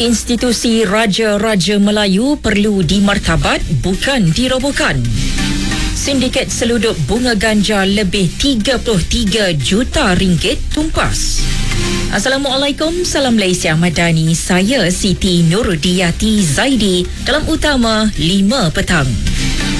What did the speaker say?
Institusi Raja-Raja Melayu perlu dimartabat, bukan dirobohkan. Sindiket seluduk bunga ganja lebih 33 juta ringgit tumpas. Assalamualaikum, salam Malaysia Madani. Saya Siti Nurudiyati Zaidi dalam Utama 5 petang.